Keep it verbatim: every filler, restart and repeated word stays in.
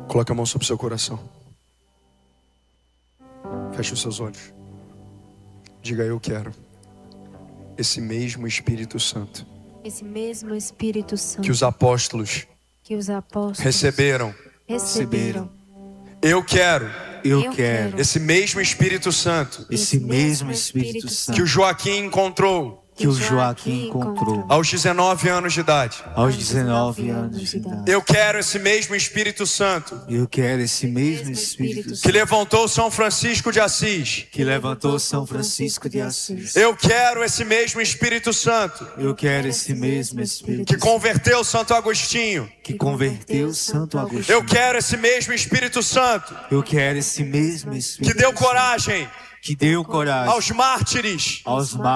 Coloque a mão sobre o seu coração. Feche os seus olhos. Diga: eu quero esse mesmo Espírito Santo Esse mesmo Espírito Santo que os apóstolos que os apóstolos receberam. receberam. Eu quero Eu, Eu quero quero esse mesmo Espírito Santo esse mesmo Espírito Santo que o Joaquim encontrou que o Joaquim encontrou aos dezenove anos de idade. aos dezenove anos de idade. Eu quero esse mesmo Espírito Santo Eu quero esse mesmo Espírito que Santo levantou São Francisco de Assis. que levantou São Francisco de Assis. Eu quero esse mesmo Espírito Santo Eu quero esse mesmo Espírito que converteu Santo Agostinho. que converteu Santo Agostinho. Eu quero esse mesmo Espírito Santo Eu quero esse mesmo Espírito que deu coragem que deu coragem aos mártires aos